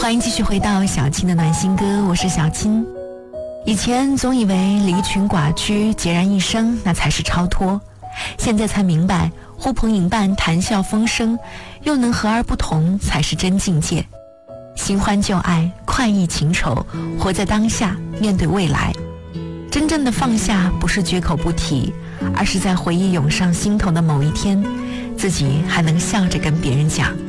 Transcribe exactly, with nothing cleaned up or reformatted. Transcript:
欢迎继续回到小青的暖心歌，我是小青。以前总以为离群寡居孑然一身那才是超脱，现在才明白呼朋引伴谈笑风生，又能和而不同才是真境界。新欢旧爱，快意情仇，活在当下，面对未来。真正的放下不是绝口不提，而是在回忆涌上心头的某一天，自己还能笑着跟别人讲。